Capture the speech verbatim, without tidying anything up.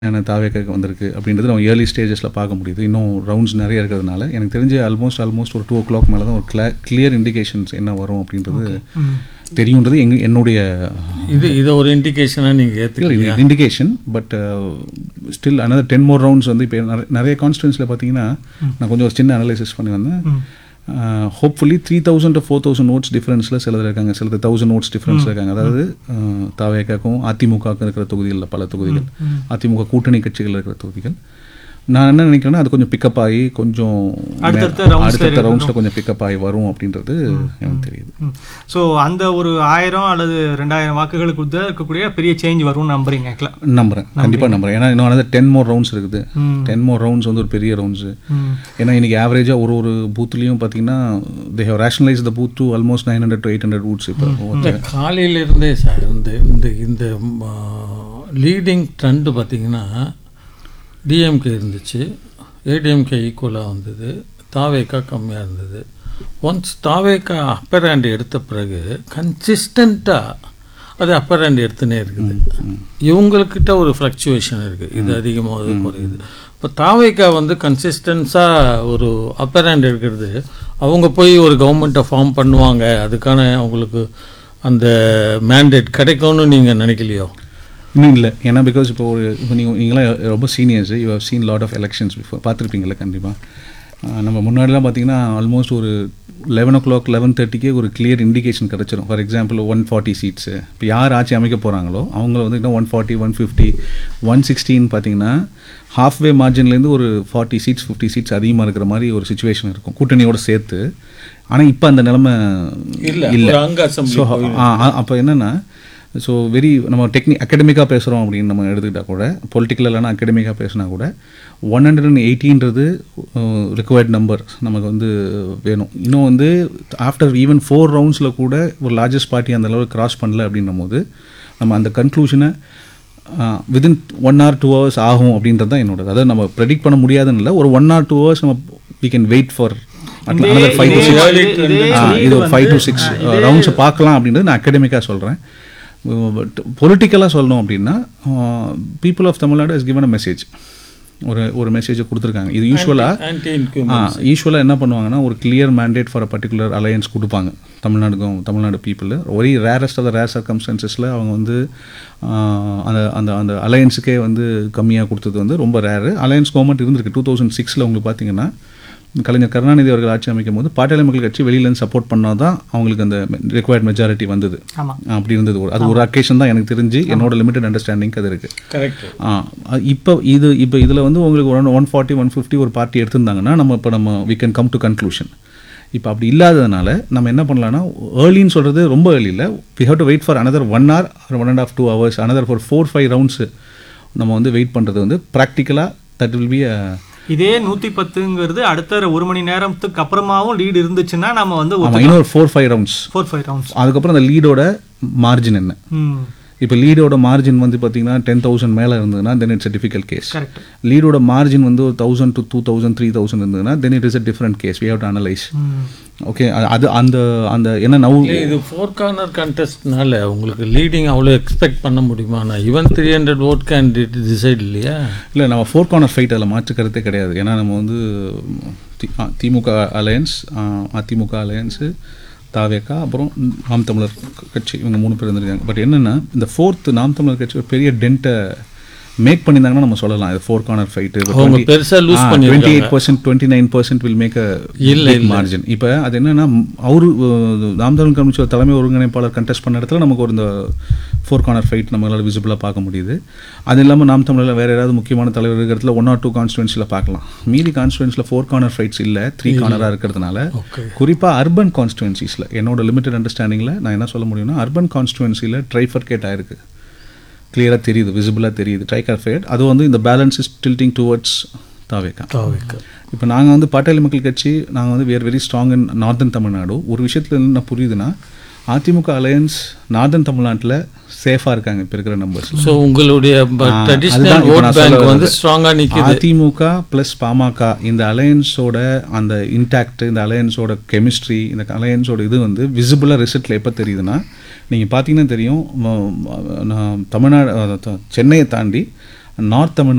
தாவேக்காக்கு வந்திருக்கு அப்படின்றது நம்ம ஏர்லி ஸ்டேஜஸில் பார்க்க முடியுது. இன்னும் ரவுண்ட்ஸ் நிறைய இருக்கிறதுனால எனக்கு தெரிஞ்சு ஆல்மோஸ்ட் ஆல்மோஸ்ட் ஒரு டூ ஓ கிளாக் மேலே தான் ஒரு கிளா கிளியர் இண்டிகேஷன்ஸ் என்ன வரும் அப்படின்றது தெரியுன்றது எங்க என்னுடைய இது இதை ஒரு இண்டிகேஷனாக நீங்கள் ஏற்றுக்கல indication. But still another ten more rounds வந்து இப்போ நிறைய கான்ஸ்டிடன்ஸில் பார்த்தீங்கன்னா நான் கொஞ்சம் ஒரு சின்ன அனலைசிஸ் பண்ணி வந்தேன். Hopefully three thousand to four thousand notes டிஃப்ரென்ஸில் சிலர் இருக்காங்க, சிலர் தௌசண்ட் நோட்ஸ் டிஃப்ரென்ஸில் இருக்காங்க. அதாவது தாவேக்காக்கும் அதிமுகவுக்கும் இருக்கிற தொகுதிகளில் பல தொகுதிகள், அதிமுக கூட்டணி கட்சிகள் இருக்கிற தொகுதிகள். நான் என்ன நினைக்கிறேன்னா அது கொஞ்சம் பிக்கப் ஆகி கொஞ்சம் அடுத்தடுத்த ரவுண்ட்ஸில் கொஞ்சம் பிக்கப் ஆகி வரும் அப்படின்றது எனக்கு தெரியுது. ஸோ அந்த ஒரு ஆயிரம் அல்லது ரெண்டாயிரம் வாக்குகளுக்கு உள்ள இருக்கக்கூடிய பெரிய சேஞ்ச் வரும்னு நம்புறீங்க? நம்புறேன், கண்டிப்பாக நம்புறேன். ஏன்னா இன்னும் வந்து டென் மோர் ரவுண்ட்ஸ் இருக்குது. டென் மோர் ரவுண்ட்ஸ் வந்து ஒரு பெரிய ரவுண்ட்ஸு. ஏன்னா இன்னைக்கு ஆவரேஜாக ஒரு ஒரு பூத்துலேயும் பார்த்தீங்கன்னா they have rationalise the booth to almost nine hundred to eight hundred booths. இப்போ காலையிலிருந்தே சார் இந்த இந்த இந்த லீடிங் ட்ரெண்டு பார்த்தீங்கன்னா டிஎம்கே இருந்துச்சு, ஏடிஎம்கே ஈக்குவலாக வந்தது, தாவேக்கா கம்மியாக இருந்தது. ஒன்ஸ் தாவேக்கா அப்பர் ஹேண்ட் எடுத்த பிறகு கன்சிஸ்டண்ட்டாக அது அப்பர் ஹேண்ட் எடுத்துனே இருக்குது. இவங்கக்கிட்ட ஒரு ஃப்ளக்சுவேஷன் இருக்குது, இது அதிகமாக குறையுது. இப்போ தாவேக்கா வந்து கன்சிஸ்டன்ஸாக ஒரு அப்பர் ஹேண்ட் எடுக்கிறது, அவங்க போய் ஒரு கவர்மெண்ட்டை ஃபார்ம் பண்ணுவாங்க, அதுக்கான அவங்களுக்கு அந்த மேண்டேட் கிடைக்கும்னு நீங்கள் நினைக்கலையோ? இன்னும் இல்லை. ஏன்னா பிகாஸ் இப்போ ஒரு இப்போ நீங்கள் நீங்களாம் ரொம்ப seniors, you have seen lot of elections before, பார்த்துருப்பீங்களா கண்டிப்பாக. நம்ம முன்னாடிலாம் பார்த்தீங்கன்னா ஆல்மோஸ்ட் ஒரு லெவன் ஓ கிளாக் லெவன் தேர்ட்டிக்கே ஒரு கிளியர் இண்டிகேஷன் கிடச்சிரும். For example one forty seeds இப்போ யார் ஆட்சி அமைக்க போகிறாங்களோ அவங்கள வந்து இன்னும் one forty one fifty one சிக்ஸ்டின்னு பார்த்தீங்கன்னா ஹாஃப்வே மார்ஜின்லேருந்து ஒரு ஃபார்ட்டி சீட்ஸ் ஃபிஃப்டி சீட்ஸ் அதிகமாக இருக்கிற மாதிரி ஒரு சுச்சுவேஷன் இருக்கும் கூட்டணியோடு சேர்த்து. ஆனால் இப்போ அந்த நிலைமை இல்லை. ஸோ அப்போ என்னென்னா ஸோ வெரி நம்ம டெக்னி அகடமிக்காக பேசுகிறோம் அப்படின்னு நம்ம எடுத்துக்கிட்டால் கூட, பொலிட்டிக்கல் இல்லைனா அகடமிக்காக பேசினா கூட one hundred and எயிட்டின்றது required number நமக்கு வந்து வேணும். இன்னும் வந்து ஆஃப்டர் ஈவன் ஃபோர் ரவுண்ட்ஸில் கூட ஒரு லார்ஜஸ்ட் பார்ட்டி அந்த அளவுக்கு கிராஸ் பண்ணல அப்படின்னும் போது நம்ம அந்த கன்க்ளூஷனை within one R two hours ஆகும் அப்படின்றது தான் என்னோட. அதாவது நம்ம ப்ரெடிக்ட் பண்ண முடியாதுன்னு இல்லை, ஒரு ஒன் ஆர் டூ ஹவர்ஸ் நம்ம we can wait for another five to six இது ஒரு ஃபைவ் டு சிக்ஸ் ரவுண்ட்ஸை பார்க்கலாம் அப்படின்றது நான் அகடமிக்காக சொல்கிறேன். பொலிட்டிக்கலாக சொல்லணும் அப்படின்னா people of Tamil Nadu has given a message, ஒரு ஒரு மெசேஜை கொடுத்துருக்காங்க. இது யூஸ்வலாக யூஸ்வலாக என்ன பண்ணுவாங்கன்னா ஒரு clear mandate for a particular alliance கொடுப்பாங்க தமிழ்நாடுக்கும். Tamil Nadu people very rarest of the rare சர்க்கம்ஸ்டன்சஸில் அவங்க வந்து அந்த அந்த அந்த அலையன்ஸுக்கே வந்து கம்மியாக கொடுத்தது வந்து ரொம்ப ரேரு. அலையன்ஸ் கவர்மெண்ட் இருந்திருக்கு. டூ தௌசண்ட் சிக்ஸில் உங்களுக்கு பார்த்தீங்கன்னா கலைஞர் கருணாநிதி அவர்கள் ஆட்சி அமைக்கும் போது பாட்டாளி மக்கள் கட்சி வெளியிலேருந்து சப்போர்ட் பண்ணால் தான் அவங்களுக்கு அந்த ரிக்வயர்ட் மெஜாரிட்டி வந்தது. அப்படி இருந்தது. ஒரு அது ஒரு அக்கேஷன் தான் எனக்கு தெரிஞ்சு, என்னோட லிமிடெட் அண்டர்ஸ்டாண்டிங் அது இருக்குது. கரெக்ட். இப்போ இது இப்போ இதில் வந்து உங்களுக்கு one one forty one fifty ஒரு பார்ட்டி எடுத்திருந்தாங்கன்னா நம்ம இப்போ நம்ம we can come to conclusion. இப்போ அப்படி இல்லாததுனால நம்ம என்ன பண்ணலாம்னா, ஏர்லின்னு சொல்கிறது ரொம்ப ஏர்லி இல்லை, we have to wait for another one hour one and half two hours another for four five rounds நம்ம வந்து வெயிட் பண்ணுறது வந்து ப்ராக்டிக்கலாக தட் வில் பி. இதே நூற்றி பத்துங்கிறது அடுத்த ஒரு மணி நேரத்துக்கு அப்புறமாவும் லீடு இருந்துச்சுன்னா நம்ம வந்து இன்னொரு four five rounds four five rounds அதுக்கப்புறம் அந்த லீடோட மார்ஜின் என்ன. இப்போ லீடோட மார்ஜின் வந்து பார்த்தீங்கன்னா டென் தௌசண்ட் மேலே இருந்ததுன்னா then it's a difficult case. லீடோட margin வந்து ஒரு thousand to two thousand three thousand இருந்ததுன்னா then it is a different case. We have to analyse. Okay, அது அந்த அந்த என்ன நவு இது ஃபோர் கார்னர் கண்டெஸ்ட்னால உங்களுக்கு லீடிங் அவ்வளோ எக்ஸ்பெக்ட் பண்ண முடியுமா? நான் even three hundred vote candidate decide இல்லையா? இல்லை, நம்ம ஃபோர் கார்னர் ஃபைட் அதில் மாற்றுக்கிறதே கிடையாது. ஏன்னா நம்ம வந்து திமுக அலையன்ஸ், அதிமுக அலையன்ஸு, தாவேக்கா, அப்புறம் நாம் தமிழர் கட்சி, இவங்க மூணு பேர் இருந்திருக்காங்க. பட் என்னென்னா இந்த ஃபோர்த்து நாம் தமிழர் கட்சி ஒரு பெரிய டென்ட்டை மேக் பண்ணியிருந்தாங்கன்னா நம்ம சொல்லலாம் இது ஃபோர் கார்னர் ஃபைட்டு. பெருசாக லூஸ் பண்ணி twenty eight percent twenty nine percent will make a இல்லை மார்ஜின். இப்போ அது என்னென்னா அவரு நாம் தமிழர் கட்சியோட தலைமை ஒருங்கிணைப்பாளர் கண்டெஸ்ட் பண்ண இடத்துல நமக்கு ஒரு இந்த ஃபோர் கார்னர் ஃபைட் நம்மளால் விசிபிளாக பார்க்க முடியுது. அது இல்லாமல் நாம் தமிழில் வேறு யாராவது முக்கியமான தலைவர் இருக்கிற இடத்துல ஒன் ஆர் டூ கான்ஸ்டுவன்சியில் பார்க்கலாம். மீதி கான்ஸ்டுவன்சியில் ஃபோர் கார்னர் ஃபைட்ஸ் இல்லை, த்ரீ கார்னராக இருக்கிறதுனால குறிப்பாக அர்பன் கான்ஸ்டுவன்சிஸில் என்னோட லிமிட்டட் அண்டர்ஸ்டாண்டிங்கில் நான் என்ன சொல்ல முடியும்னா அர்பன் கான்ஸ்டுவன்சியில் ட்ரைஃபர்கேட் ஆயிருக்கு, கிளியராக தெரியுது, விசிபிளாக தெரியுது ட்ரைகார்ஃபேட். அது வந்து இந்த பேலன்ஸ் இஸ் டில்ட்டிங் டுவர்ட்ஸ் தாவேக்கா. இப்போ நாங்கள் வந்து பாட்டாளி மக்கள் கட்சி நாங்கள் வந்து were very strong in northern Tamil Nadu. ஒரு விஷயத்தில் என்ன புரியுதுன்னா அதிமுக அலையன்ஸ் நார்தன் தமிழ்நாட்டில் சேஃபாக இருக்காங்க இப்போ இருக்கிற நம்பர்ஸ். ஸோ உங்களுடைய ட்ரெடிஷனல் ஓட் பேங்க் வந்து ஸ்ட்ராங்காக நிற்குது. அதிமுக ப்ளஸ் பாமக இந்த அலையன்ஸோட அந்த இன்டாக்ட், இந்த அலையன்ஸோட கெமிஸ்ட்ரி, இந்த அலையன்ஸோட இது வந்து விசிபிளாக ரிசல்ட்டில் எப்போ தெரியுதுன்னா நீங்கள் பார்த்தீங்கன்னா தெரியும், தமிழ்நாடு சென்னையை தாண்டி நார்த் தமிழ்நாடு